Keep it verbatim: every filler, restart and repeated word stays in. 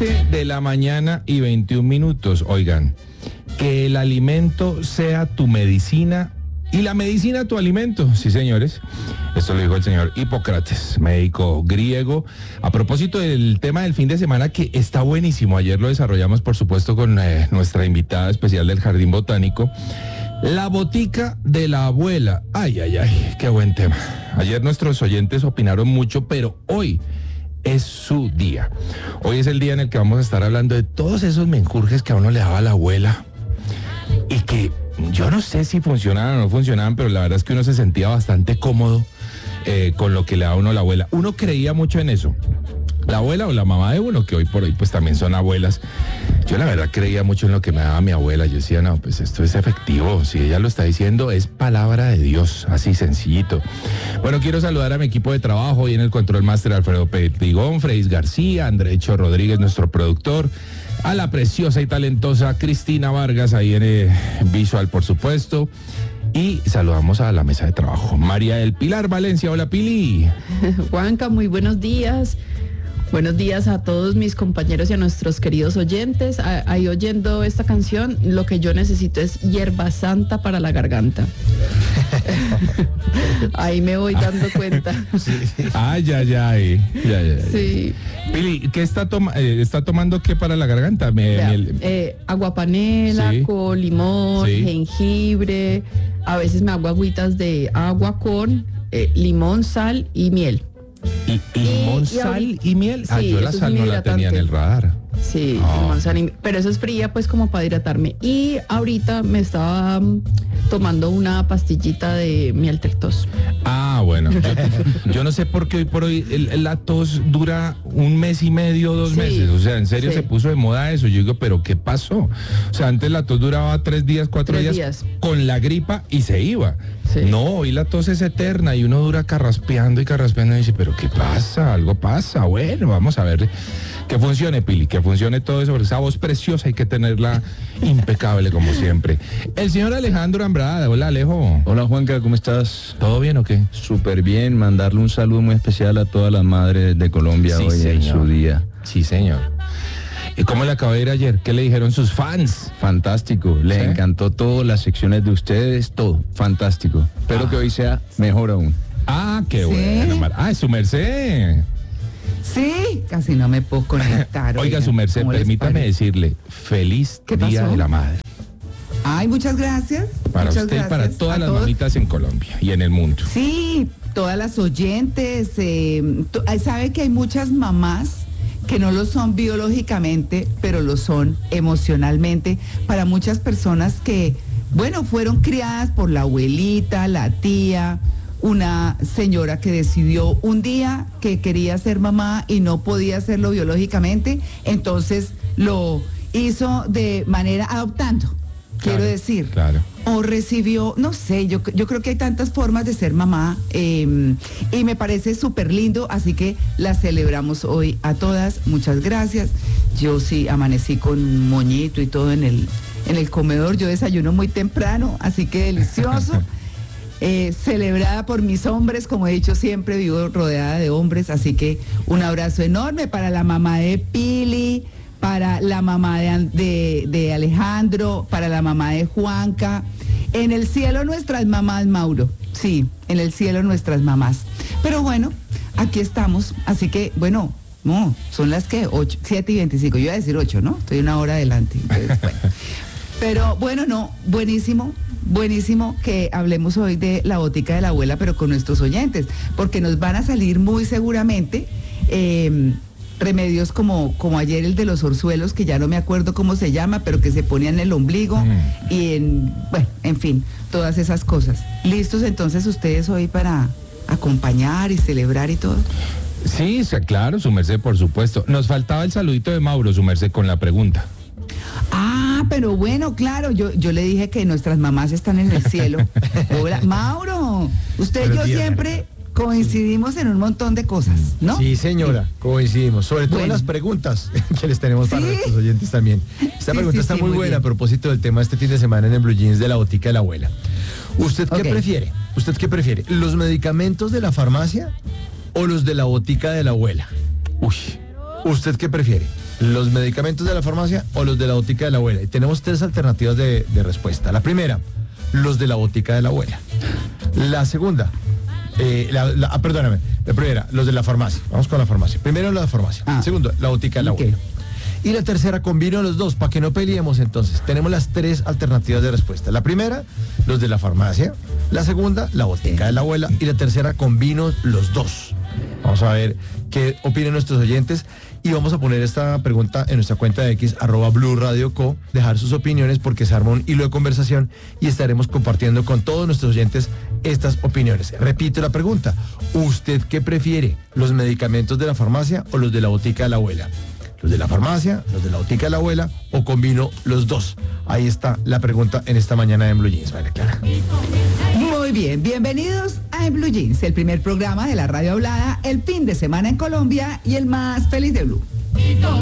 siete de la mañana y veintiún minutos. Oigan, que el alimento sea tu medicina y la medicina tu alimento. Sí, señores. Esto lo dijo el señor Hipócrates, médico griego. A propósito del tema del fin de semana, que está buenísimo. Ayer lo desarrollamos, por supuesto, con eh, nuestra invitada especial del Jardín Botánico. La botica de la abuela. Ay, ay, ay, qué buen tema. Ayer nuestros oyentes opinaron mucho, pero hoy es su día. Hoy es el día en el que vamos a estar hablando de todos esos menjurjes que a uno le daba la abuela y que yo no sé si funcionaban o no funcionaban, pero la verdad es que uno se sentía bastante cómodo eh, con lo que le daba a uno la abuela. Uno creía mucho en eso. La abuela o la mamá de uno, que hoy por hoy pues también son abuelas. Yo la verdad creía mucho en lo que me daba mi abuela. Yo decía, no, pues esto es efectivo. Si ella lo está diciendo, es palabra de Dios, así sencillito. Bueno, quiero saludar a mi equipo de trabajo y en el control máster Alfredo Perdigón, Freis García, Andrecho Rodríguez, nuestro productor, a la preciosa y talentosa Cristina Vargas, ahí en eh, Visual, por supuesto. Y saludamos a la mesa de trabajo. María del Pilar Valencia, hola Pili. Juanca, muy buenos días. Buenos días a todos mis compañeros y a nuestros queridos oyentes. Ahí oyendo esta canción, lo que yo necesito es hierba santa para la garganta. Ahí me voy dando cuenta. Sí. Ay, ay, ay. Ya, ya, ya. Sí. Pili, ¿qué está, toma, eh, está tomando qué para la garganta? Me, Vea, miel... eh, agua panela, sí, con limón, sí, jengibre. A veces me hago agüitas de agua con eh, limón, sal y miel. ¿Y, limón, y, sal y, y miel? Sí, ah, yo la sal no la tenía en el radar. Sí, oh. limón, sal y, pero eso es fría pues como para hidratarme. Y ahorita me estaba um, tomando una pastillita de miel tos. Ah, bueno. Yo, yo no sé por qué hoy por hoy el, la tos dura un mes y medio, dos sí, meses. O sea, en serio sí, se puso de moda eso. Yo digo, ¿pero qué pasó? O sea, antes la tos duraba tres días, cuatro días, días con la gripa y se iba. Sí. No, hoy la tos es eterna y uno dura carraspeando y carraspeando y dice, ¿pero qué pasa? Algo pasa. Bueno, vamos a ver que funcione, Pili, que funcione todo eso, porque esa voz preciosa hay que tenerla impecable como siempre. El señor Alejandro Ambrada, hola Alejo. Hola Juanca, ¿cómo estás? ¿Todo bien o qué? Súper bien, mandarle un saludo muy especial a todas las madres de Colombia sí, hoy señor. En su día. Sí, señor. ¿Y cómo le acabó de ir ayer? ¿Qué le dijeron sus fans? Fantástico, les ¿sí? encantó todo, las secciones de ustedes, todo, fantástico. Espero ah. que hoy sea mejor aún. Ah, qué ¿sí? bueno. Ah, es su merced. Sí, casi no me puedo conectar. Oiga, oiga su merced, permítame decirle, feliz Día de la Madre. Ay, muchas gracias. Para muchas usted gracias. y para todas a las todos. mamitas en Colombia y en el mundo. Sí, todas las oyentes. Eh, to, sabe que hay muchas mamás que no lo son biológicamente, pero lo son emocionalmente. Para muchas personas que, bueno, fueron criadas por la abuelita, la tía, una señora que decidió un día que quería ser mamá y no podía hacerlo biológicamente, entonces lo hizo de manera adoptando, claro, quiero decir. Claro. O recibió, no sé, yo, yo creo que hay tantas formas de ser mamá eh, y me parece súper lindo, así que las celebramos hoy a todas. Muchas gracias. Yo sí amanecí con un moñito y todo en el, en el comedor. Yo desayuno muy temprano, así que delicioso. Eh, celebrada por mis hombres, como he dicho siempre, vivo rodeada de hombres, así que un abrazo enorme para la mamá de Pili, para la mamá de, de, de Alejandro, para la mamá de Juanca. En el cielo nuestras mamás, Mauro, sí, en el cielo nuestras mamás. Pero bueno, aquí estamos, así que bueno, no, son las que ocho, siete y veinticinco, yo iba a decir ocho, ¿no? Estoy una hora adelante, entonces, bueno. Pero bueno, no, buenísimo. Buenísimo que hablemos hoy de la botica de la abuela, pero con nuestros oyentes, porque nos van a salir muy seguramente eh, remedios como, como ayer el de los orzuelos, que ya no me acuerdo cómo se llama, pero que se ponían en el ombligo mm. y en, bueno, en fin, todas esas cosas. ¿Listos entonces ustedes hoy para acompañar y celebrar y todo? Sí, claro, su merced, por supuesto. Nos faltaba el saludito de Mauro, su merced, con la pregunta. Ah, pero bueno, claro, yo, yo le dije que nuestras mamás están en el cielo. Hola, Mauro, usted y yo siempre coincidimos en un montón de cosas, ¿no? Sí, señora, coincidimos, sobre todo bueno. en las preguntas que les tenemos para ¿sí? nuestros oyentes también. Esta sí, pregunta sí, está sí, muy, muy buena bien. A propósito del tema este fin de semana en el Blue Jeans de la botica de la abuela. ¿Usted qué okay. prefiere? ¿Usted qué prefiere? ¿Los medicamentos de la farmacia o los de la botica de la abuela? Uy, ¿usted qué prefiere? ¿los medicamentos de la farmacia o los de la botica de la abuela? Y tenemos tres alternativas de, de respuesta. La primera, los de la botica de la abuela. La segunda, eh, la, la, ah, perdóname, la primera, los de la farmacia. Vamos con la farmacia. Primero la farmacia. Ah. Segundo, la botica de la okay. abuela. Y la tercera, combino los dos, para que no peleemos entonces. Tenemos las tres alternativas de respuesta. La primera, los de la farmacia. La segunda, la botica de la abuela. Y la tercera, combino los dos. Vamos a ver qué opinan nuestros oyentes. Y vamos a poner esta pregunta en nuestra cuenta de X, arroba Blue Radio Co. Dejar sus opiniones porque se arma un hilo de conversación y estaremos compartiendo con todos nuestros oyentes estas opiniones. Repito la pregunta. ¿Usted qué prefiere? ¿Los medicamentos de la farmacia o los de la botica de la abuela? ¿Los de la farmacia, los de la botica de la abuela o combino los dos? Ahí está la pregunta en esta mañana en Blue Jeans, María Clara. Muy bien, bienvenidos a En Blue Jeans, el primer programa de la radio hablada, el fin de semana en Colombia y el más feliz de Blue.